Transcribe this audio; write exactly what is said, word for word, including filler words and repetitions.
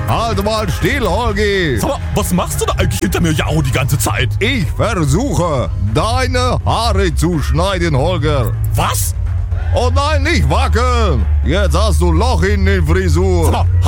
Halt mal still, Holgi. Sag mal, was machst du da eigentlich hinter mir, Jao, die ganze Zeit? Ich versuche, deine Haare zu schneiden, Holger. Was? Oh nein, nicht wackeln. Jetzt hast du ein Loch in der Frisur. Sag mal,